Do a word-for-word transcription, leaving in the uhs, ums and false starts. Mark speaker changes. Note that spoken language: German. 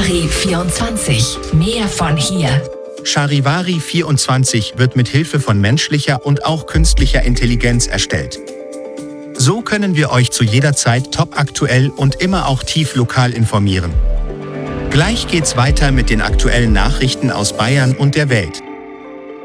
Speaker 1: Charivari vierundzwanzig. Mehr von hier.
Speaker 2: Charivari vierundzwanzig wird mit Hilfe von menschlicher und auch künstlicher Intelligenz erstellt. So können wir euch zu jeder Zeit topaktuell und immer auch tief lokal informieren. Gleich geht's weiter mit den aktuellen Nachrichten aus Bayern und der Welt.